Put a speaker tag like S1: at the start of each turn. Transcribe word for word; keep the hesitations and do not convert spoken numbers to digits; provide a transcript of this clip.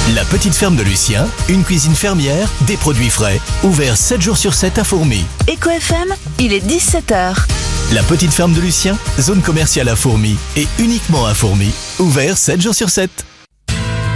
S1: La petite ferme de Lucien, une cuisine fermière, des produits frais, ouvert sept jours sur sept à Fourmies.
S2: Éco F M, il est dix-sept heures.
S1: La petite ferme de Lucien, zone commerciale à Fourmies et uniquement à Fourmies, ouvert sept jours sur sept.